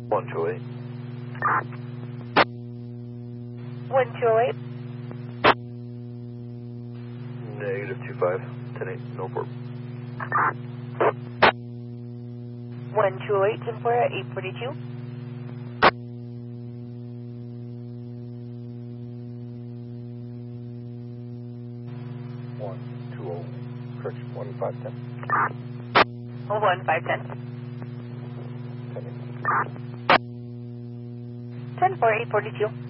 128. 128. Negative 25. 10-8, Norfolk. 128, 10-4, 842. Correction, 1510. 1510. 10-4, 842.